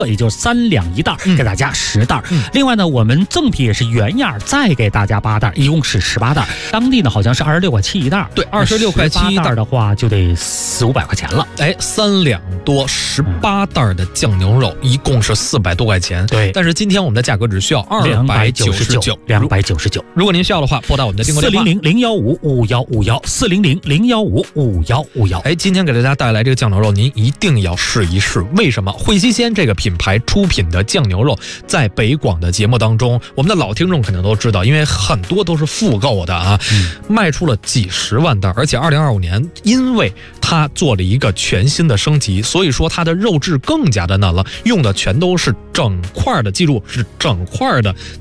也就是3两1袋，给大家10袋。另外呢，我们赠品也是原样，再给大家8袋，一共是18袋。当地呢好像是26.7块一袋， 对，26块7一袋的话就得400-500块钱了。 哎，3两多18袋的酱牛肉，一共是400多块钱。 对， 但是今天我们的价格只需要299。如果您需要的话，拨打我们的订购电话 400-015-5151，400-015-5151。 哎，今天给大家带来这个酱牛肉，您一定要试一试。为什么？汇西鲜这个品牌出品的酱牛肉，在北广的节目当中，我们的老听众肯定都知道，因为很多都是复购的啊，卖出了几十万袋。而且2025年，因为它做了一个全新的升级，所以说它的肉质更加的嫩了，用的全都是整块的，记住是整块的